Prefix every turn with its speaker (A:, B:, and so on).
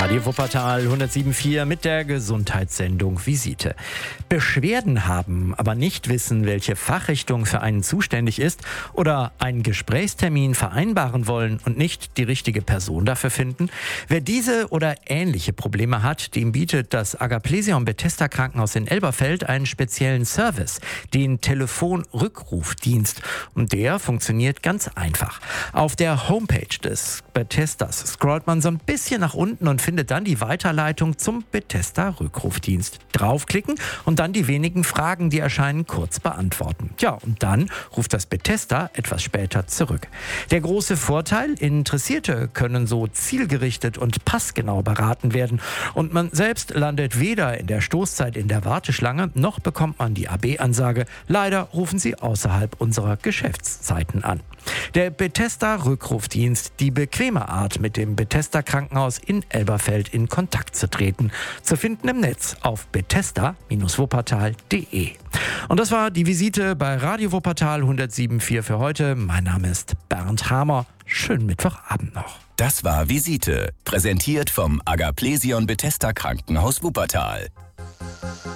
A: Radio Wuppertal 107.4 mit der Gesundheitssendung Visite. Beschwerden haben, aber nicht wissen, welche Fachrichtung für einen zuständig ist oder einen Gesprächstermin vereinbaren wollen und nicht die richtige Person dafür finden? Wer diese oder ähnliche Probleme hat, dem bietet das Agaplesion Bethesda Krankenhaus in Elberfeld einen speziellen Service, den Telefonrückrufdienst. Und der funktioniert ganz einfach. Auf der Homepage des Bethesdas scrollt man so ein bisschen nach unten und findet dann die Weiterleitung zum Bethesda-Rückrufdienst. Draufklicken und dann die wenigen Fragen, die erscheinen, kurz beantworten. Ja, und dann ruft das Bethesda etwas später zurück. Der große Vorteil, Interessierte können so zielgerichtet und passgenau beraten werden und man selbst landet weder in der Stoßzeit in der Warteschlange, noch bekommt man die AB-Ansage, leider rufen Sie außerhalb unserer Geschäftszeiten an. Der Bethesda-Rückrufdienst, die bequeme Art, mit dem Bethesda Krankenhaus in Elberfeld in Kontakt zu treten. Zu finden im Netz auf bethesda-wuppertal.de. Und das war die Visite bei Radio Wuppertal 107.4 für heute. Mein Name ist Bernd Hamer. Schönen Mittwochabend noch.
B: Das war Visite, präsentiert vom Agaplesion Bethesda Krankenhaus Wuppertal.